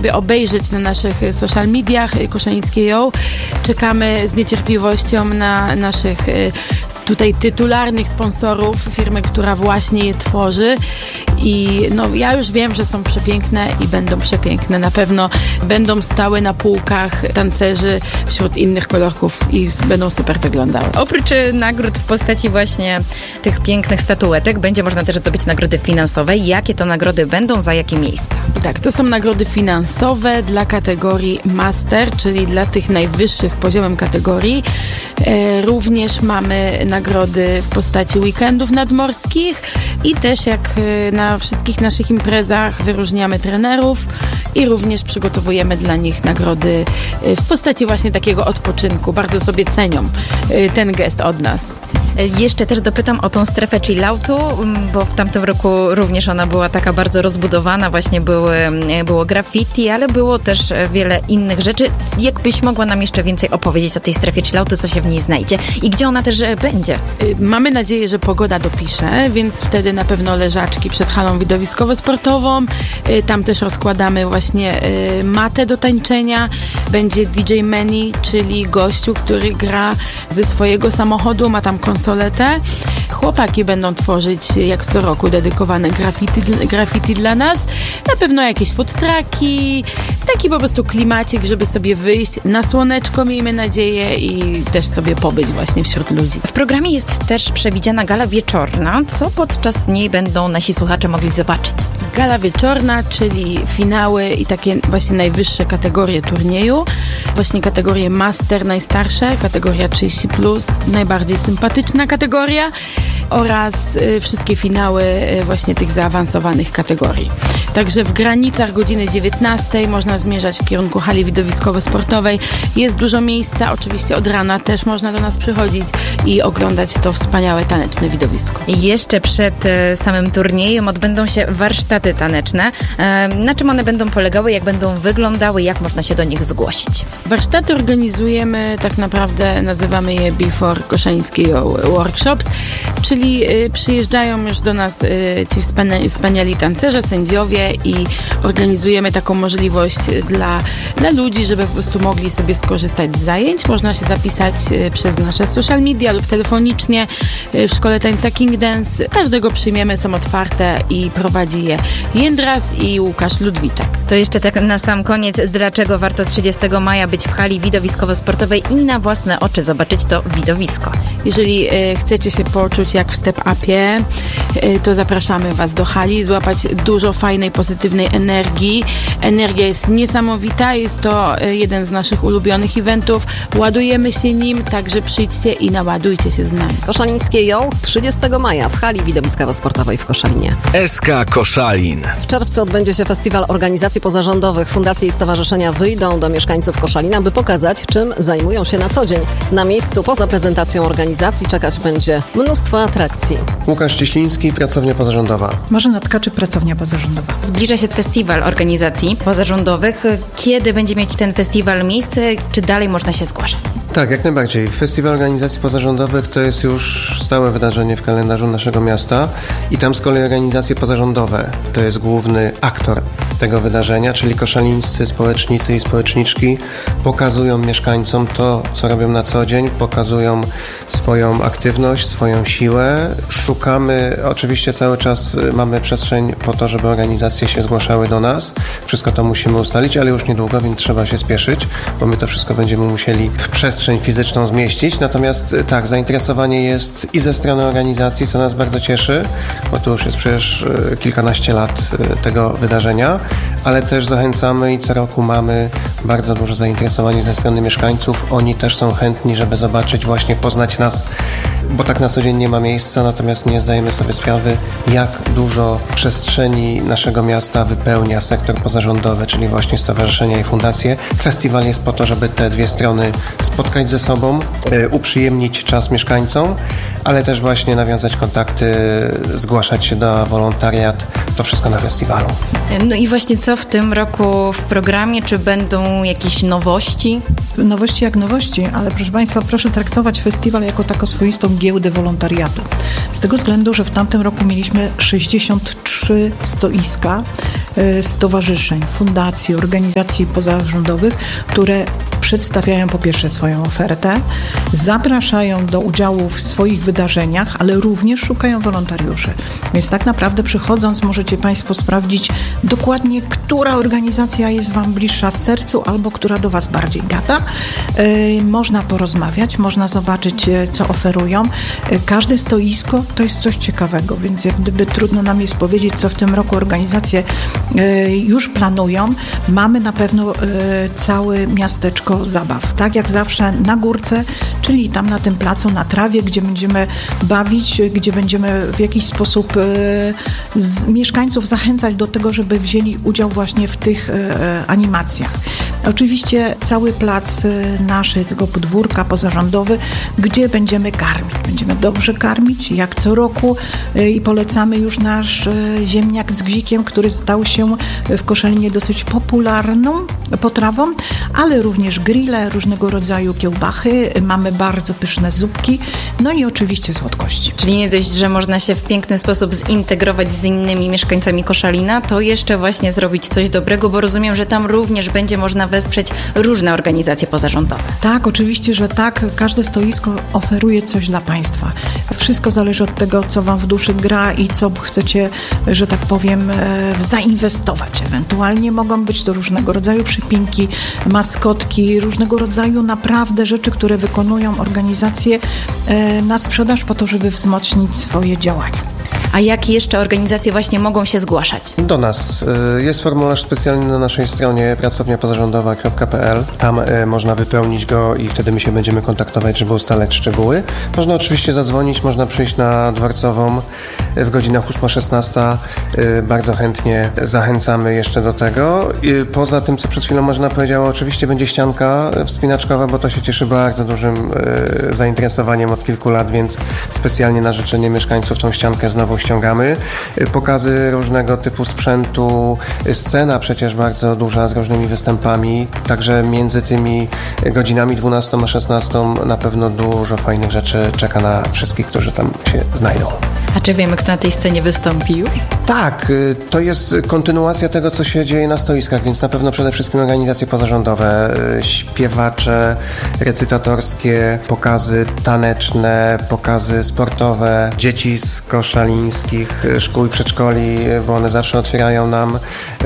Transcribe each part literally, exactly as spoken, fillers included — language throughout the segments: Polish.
sobie obejrzeć na naszych social mediach Koszalińskie Ją. Czekamy z niecierpliwością na naszych tutaj tytularnych sponsorów, firmy, która właśnie je tworzy. I no, ja już wiem, że są przepiękne i będą przepiękne. Na pewno będą stały na półkach tancerzy wśród innych kolorków i będą super wyglądały. Oprócz nagród w postaci właśnie tych pięknych statuetek, będzie można też zdobyć nagrody finansowe. Jakie to nagrody będą, za jakie miejsca? Tak, to są nagrody finansowe dla kategorii Master, czyli dla tych najwyższych poziomem kategorii. E, również mamy nagrody w postaci weekendów nadmorskich i też jak na wszystkich naszych imprezach wyróżniamy trenerów i również przygotowujemy dla nich nagrody w postaci właśnie takiego odpoczynku. Bardzo sobie cenią ten gest od nas. Jeszcze też dopytam o tą strefę chilloutu, bo w tamtym roku również ona była taka bardzo rozbudowana, właśnie były, było graffiti, ale było też wiele innych rzeczy. Jakbyś mogła nam jeszcze więcej opowiedzieć o tej strefie chilloutu, co się w niej znajdzie i gdzie ona też będzie? Mamy nadzieję, że pogoda dopisze, więc wtedy na pewno leżaczki przed halą widowiskowo-sportową. Tam też rozkładamy właśnie matę do tańczenia. Będzie D J Manny, czyli gościu, który gra ze swojego samochodu, ma tam konsolę. Chłopaki będą tworzyć jak co roku dedykowane graffiti, graffiti dla nas. Na pewno jakieś food trucki, taki po prostu klimacik, żeby sobie wyjść na słoneczko, miejmy nadzieję, i też sobie pobyć właśnie wśród ludzi. W programie jest też przewidziana gala wieczorna. Co podczas niej będą nasi słuchacze mogli zobaczyć? Gala wieczorna, czyli finały i takie właśnie najwyższe kategorie turnieju. Właśnie kategorie Master najstarsze, kategoria trzydzieści plus, najbardziej sympatyczna kategoria oraz y, wszystkie finały y, właśnie tych zaawansowanych kategorii. Także w granicach godziny dziewiętnastej można zmierzać w kierunku hali widowiskowo-sportowej. Jest dużo miejsca, oczywiście od rana też można do nas przychodzić i oglądać to wspaniałe taneczne widowisko. Jeszcze przed y, samym turniejem odbędą się warsztaty taneczne. Y, na czym one będą polegały, jak będą wyglądały, jak można się do nich zgłosić? Warsztaty organizujemy, tak naprawdę nazywamy je Before Koszalińskie Workshops, czyli y, przyjeżdżają już do nas y, ci wspania- wspaniali tancerze, sędziowie i organizujemy taką możliwość dla, dla ludzi, żeby po prostu mogli sobie skorzystać z zajęć. Można się zapisać y, przez nasze social media lub telefonicznie y, w Szkole Tańca King Dance. Każdego przyjmiemy, są otwarte i prowadzi je Jędras i Łukasz Ludwiczak. To jeszcze tak na sam koniec, dlaczego warto trzydziestego maja być w hali widowiskowo-sportowej i na własne oczy zobaczyć to widowisko? Jeżeli y, chcecie się poczuć jak w step-upie, y, to zapraszamy Was do hali, złapać dużo fajnej, pozytywnej energii. Energia jest niesamowita, jest to y, jeden z naszych ulubionych eventów. Ładujemy się nim, także przyjdźcie i naładujcie się z nami. Koszalińskie Ją trzydziestego maja w hali widowiskowo-sportowej w Koszalinie. S K Koszalin. W czerwcu odbędzie się festiwal organizacji pozarządowych. Fundacje i stowarzyszenia wyjdą do mieszkańców Koszalina, by pokazać, czym zajmują się na co dzień. Na miejscu poza prezentacją organizacji czekać będzie mnóstwo atrakcji. Łukasz Cieśliński, pracownia pozarządowa. Marzena Tkaczy, pracownia pozarządowa. Zbliża się festiwal organizacji pozarządowych. Kiedy będzie mieć ten festiwal miejsce? Czy dalej można się zgłaszać? Tak, jak najbardziej. Festiwal Organizacji Pozarządowych to jest już stałe wydarzenie w kalendarzu naszego miasta i tam z kolei organizacje pozarządowe to jest główny aktor tego wydarzenia, czyli koszalińscy społecznicy i społeczniczki pokazują mieszkańcom to, co robią na co dzień, pokazują swoją aktywność, swoją siłę. Szukamy, oczywiście cały czas mamy przestrzeń po to, żeby organizacje się zgłaszały do nas. Wszystko to musimy ustalić, ale już niedługo, więc trzeba się spieszyć, bo my to wszystko będziemy musieli w przestrzeń fizyczną zmieścić. Natomiast tak, zainteresowanie jest i ze strony organizacji, co nas bardzo cieszy, bo to już jest przecież kilkanaście lat tego wydarzenia, ale też zachęcamy i co roku mamy bardzo duże zainteresowanie ze strony mieszkańców. Oni też są chętni, żeby zobaczyć, właśnie poznać nas, bo tak na co dzień nie ma miejsca, natomiast nie zdajemy sobie sprawy, jak dużo przestrzeni naszego miasta wypełnia sektor pozarządowy, czyli właśnie stowarzyszenia i fundacje. Festiwal jest po to, żeby te dwie strony spotkać ze sobą, uprzyjemnić czas mieszkańcom, ale też właśnie nawiązać kontakty, zgłaszać się do wolontariat. To wszystko na festiwalu. No i właśnie co w tym roku w programie? Czy będą jakieś nowości? Nowości jak nowości, ale proszę Państwa, proszę traktować festiwal jako taką swoistą giełdę wolontariatu. Z tego względu, że w tamtym roku mieliśmy sześćdziesiąt trzy stoiska stowarzyszeń, fundacji, organizacji pozarządowych, które przedstawiają po pierwsze swoją ofertę, zapraszają do udziału w swoich wydarzeniach, ale również szukają wolontariuszy. Więc tak naprawdę przychodząc możecie Państwo sprawdzić dokładnie, która organizacja jest Wam bliższa sercu albo która do Was bardziej gada. Yy, można porozmawiać, można zobaczyć, co oferują. Yy, każde stoisko to jest coś ciekawego, więc jak gdyby trudno nam jest powiedzieć, co w tym roku organizacje yy, już planują. Mamy na pewno yy, całe miasteczko zabaw. Tak jak zawsze na górce, czyli tam na tym placu, na trawie, gdzie będziemy bawić, gdzie będziemy w jakiś sposób e, z, mieszkańców zachęcać do tego, żeby wzięli udział właśnie w tych e, animacjach. Oczywiście cały plac e, naszego podwórka pozarządowy, gdzie będziemy karmić. Będziemy dobrze karmić, jak co roku e, i polecamy już nasz e, ziemniak z gzikiem, który stał się w Koszalinie dosyć popularną potrawą, ale również grille, różnego rodzaju kiełbachy, mamy bardzo pyszne zupki, no i oczywiście słodkości. Czyli nie dość, że można się w piękny sposób zintegrować z innymi mieszkańcami Koszalina, to jeszcze właśnie zrobić coś dobrego, bo rozumiem, że tam również będzie można wesprzeć różne organizacje pozarządowe. Tak, oczywiście, że tak. Każde stoisko oferuje coś dla Państwa. Wszystko zależy od tego, co Wam w duszy gra i co chcecie, że tak powiem, zainwestować. Ewentualnie mogą być to różnego rodzaju przypinki, maskotki, różnego rodzaju naprawdę rzeczy, które wykonują organizacje na sprzedaż po to, żeby wzmocnić swoje działania. A jakie jeszcze organizacje właśnie mogą się zgłaszać? Do nas. Jest formularz specjalny na naszej stronie pracownia pozarządowa kropka p l. Tam można wypełnić go i wtedy my się będziemy kontaktować, żeby ustalać szczegóły. Można oczywiście zadzwonić, można przyjść na Dworcową w godzinach ósma szesnasta. Bardzo chętnie zachęcamy jeszcze do tego. Poza tym, co przed chwilą Marzena powiedziała, oczywiście będzie ścianka wspinaczkowa, bo to się cieszy bardzo dużym zainteresowaniem od kilku lat, więc specjalnie na życzenie mieszkańców tą ściankę znowu ściągamy. Pokazy różnego typu sprzętu, scena przecież bardzo duża z różnymi występami, także między tymi godzinami dwunastą a szesnastą na pewno dużo fajnych rzeczy czeka na wszystkich, którzy tam się znajdą. A czy wiemy, kto na tej scenie wystąpił? Tak, to jest kontynuacja tego, co się dzieje na stoiskach, więc na pewno przede wszystkim organizacje pozarządowe, śpiewacze, recytatorskie, pokazy taneczne, pokazy sportowe, dzieci z koszalińskich szkół i przedszkoli, bo one zawsze otwierają nam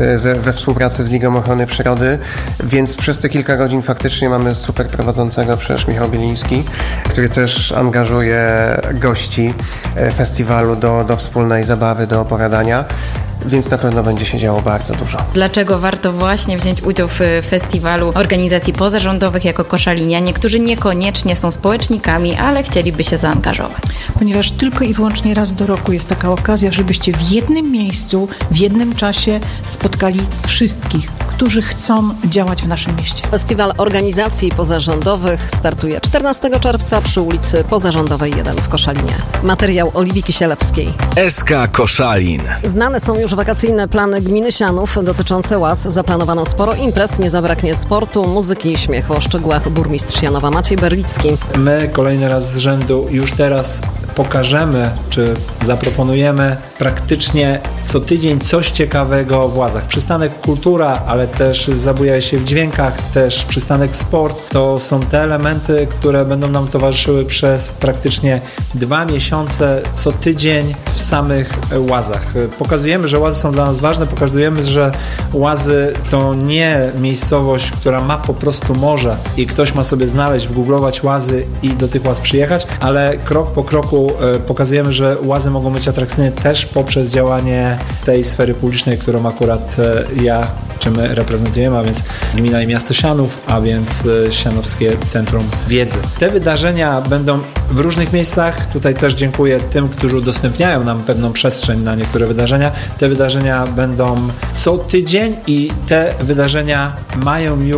we współpracy z Ligą Ochrony Przyrody, więc przez te kilka godzin faktycznie mamy super prowadzącego, przecież Michał Bieliński, który też angażuje gości festiwalu do, do wspólnej zabawy, do opowiadania. Więc na pewno będzie się działo bardzo dużo. Dlaczego warto właśnie wziąć udział w festiwalu organizacji pozarządowych jako koszalinianie, którzy niekoniecznie są społecznikami, ale chcieliby się zaangażować? Ponieważ tylko i wyłącznie raz do roku jest taka okazja, żebyście w jednym miejscu, w jednym czasie spotkali wszystkich, którzy chcą działać w naszym mieście. Festiwal Organizacji Pozarządowych startuje czternastego czerwca przy ulicy Pozarządowej jeden w Koszalinie. Materiał Oliwii Kisielewskiej. S K Koszalin. Znane są już wakacyjne plany gminy Sianów dotyczące łaz. Zaplanowano sporo imprez, nie zabraknie sportu, muzyki i śmiechu. O szczegółach burmistrz Sianowa Maciej Berlicki. My kolejny raz z rzędu już teraz pokażemy, czy zaproponujemy praktycznie co tydzień coś ciekawego w Łazach. Przystanek kultura, ale też zabuja się w dźwiękach, też przystanek sport. To są te elementy, które będą nam towarzyszyły przez praktycznie dwa miesiące co tydzień w samych Łazach. Pokazujemy, że Łazy są dla nas ważne, pokazujemy, że Łazy to nie miejscowość, która ma po prostu morze i ktoś ma sobie znaleźć, wgooglować Łazy i do tych Łaz przyjechać, ale krok po kroku pokazujemy, że Łazy mogą być atrakcyjne też poprzez działanie tej sfery publicznej, którą akurat ja czy my reprezentujemy, a więc Gmina i Miasto Sianów, a więc Sianowskie Centrum Wiedzy. Te wydarzenia będą w różnych miejscach. Tutaj też dziękuję tym, którzy udostępniają nam pewną przestrzeń na niektóre wydarzenia. Te wydarzenia będą co tydzień i te wydarzenia mają już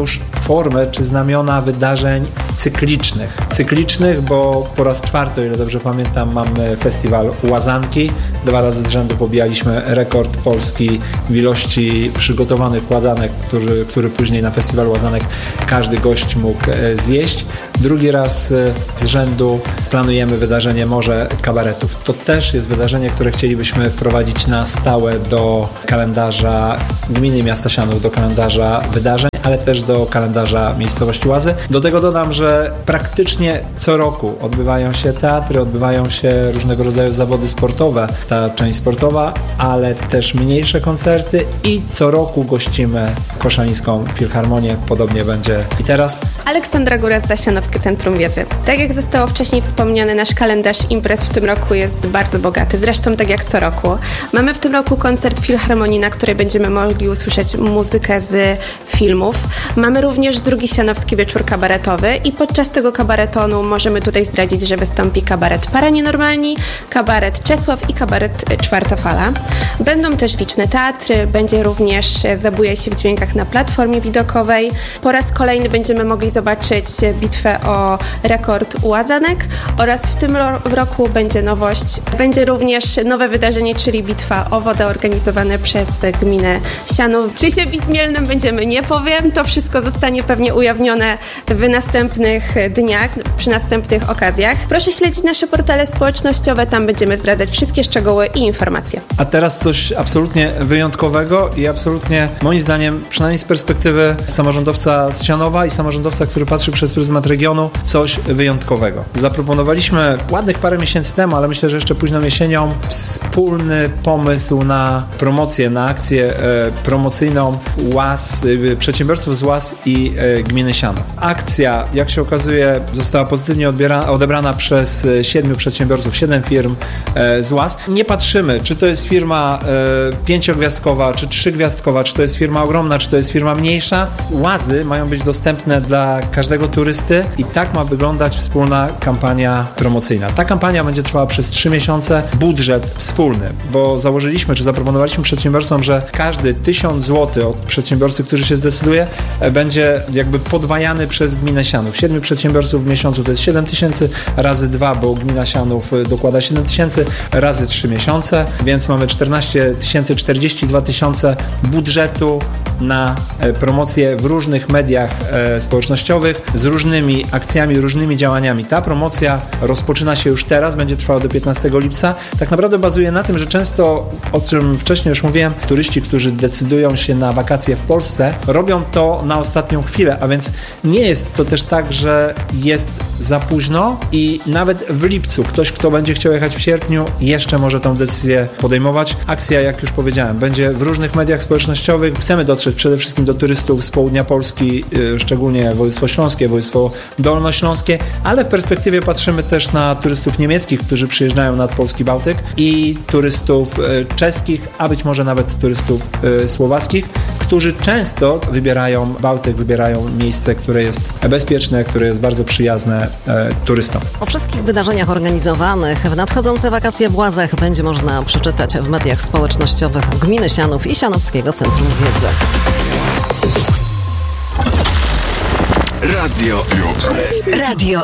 formy czy znamiona wydarzeń cyklicznych. Cyklicznych, bo po raz czwarty, o ile dobrze pamiętam, mamy festiwal Łazanki. Dwa razy z rzędu pobijaliśmy rekord Polski w ilości przygotowanych łazanek, który, który później na festiwalu Łazanek każdy gość mógł zjeść. Drugi raz z rzędu planujemy wydarzenie Morze Kabaretów. To też jest wydarzenie, które chcielibyśmy wprowadzić na stałe do kalendarza gminy i miasta Sianów, do kalendarza wydarzeń, ale też do kalendarza miejscowości Łazy. Do tego dodam, że praktycznie co roku odbywają się teatry, odbywają się różnego rodzaju zawody sportowe, ta część sportowa, ale też mniejsze koncerty i co roku gościmy Koszalińską Filharmonię. Podobnie będzie i teraz. Aleksandra Góra, Sianowskie Centrum Wiedzy. Tak jak zostało wcześniej wspomniane, nasz kalendarz imprez w tym roku jest bardzo bogaty, zresztą tak jak co roku. Mamy w tym roku koncert Filharmonii, na której będziemy mogli usłyszeć muzykę z filmów. Mamy również drugi Sianowski Wieczór Kabaretowy i podczas tego kabaretonu możemy tutaj zdradzić, że wystąpi kabaret Para Nienormalni, kabaret Czesław i kabaret Czwarta Fala. Będą też liczne teatry, będzie również Zabujaj się w dźwiękach na platformie widokowej. Po raz kolejny będziemy mogli zobaczyć bitwę o rekord Łazanek oraz w tym roku będzie nowość. Będzie również nowe wydarzenie, czyli bitwa o wodę organizowane przez gminę Sianów. Czy się bić z Mielnem będziemy, nie powiem. To wszystko zostanie pewnie ujawnione w następnych dniach, przy następnych okazjach. Proszę śledzić nasze portale społecznościowe, tam będziemy zdradzać wszystkie szczegóły i informacje. A teraz coś absolutnie wyjątkowego i absolutnie, moim zdaniem, przynajmniej z perspektywy samorządowca z Sianowa i samorządowca, który patrzy przez pryzmat regionu, coś wyjątkowego. Zaproponowaliśmy ładnych parę miesięcy temu, ale myślę, że jeszcze późną jesienią, wspólny pomysł na promocję, na akcję e, promocyjną Łaz, e, przedsiębiorców z Łaz i e, gminy Sianów. Akcja, jak się okazuje, została pozytywnie odbiera, odebrana przez siedmiu przedsiębiorców, siedem firm e, z Łaz. Nie patrzymy, czy to jest firma e, pięciogwiazdkowa, czy trzygwiazdkowa, czy to jest firma ogromna, czy to jest firma mniejsza. Łazy mają być dostępne dla każdego turysty i tak ma wyglądać wspólna kampania promocyjna. Ta kampania będzie trwała przez trzy miesiące. Budżet wspólny, bo założyliśmy, czy zaproponowaliśmy przedsiębiorcom, że każdy tysiąc złotych od przedsiębiorcy, który się zdecyduje, będzie jakby podwajany przez gminę Sianów. Siedmiu przedsiębiorców w miesiącu to jest siedem tysięcy, razy dwa, bo gmina Sianów dokłada siedem tysięcy, razy trzy miesiące, więc mamy czternaście tysięcy, czterdzieści dwa tysiące budżetu na promocję w różnych mediach społecznościowych z różnymi akcjami, różnymi działaniami. Ta promocja rozpoczyna się już teraz, będzie trwała do piętnastego lipca. Tak naprawdę bazuje na tym, że często, o czym wcześniej już mówiłem, turyści, którzy decydują się na wakacje w Polsce, robią to na ostatnią chwilę, a więc nie jest to też tak, że jest za późno i nawet w lipcu ktoś, kto będzie chciał jechać w sierpniu, jeszcze może tę decyzję podejmować. Akcja, jak już powiedziałem, będzie w różnych mediach społecznościowych. Chcemy dotrzeć przede wszystkim do turystów z południa Polski, szczególnie województwo śląskie, województwo dolnośląskie, ale w perspektywie patrzymy też na turystów niemieckich, którzy przyjeżdżają nad polski Bałtyk i turystów czeskich, a być może nawet turystów słowackich, którzy często wybierają Bałtyk, wybierają miejsce, które jest bezpieczne, które jest bardzo przyjazne e, turystom. O wszystkich wydarzeniach organizowanych w nadchodzące wakacje w Łazach będzie można przeczytać w mediach społecznościowych gminy Sianów i Sianowskiego Centrum Wiedzy. Radio. Radio.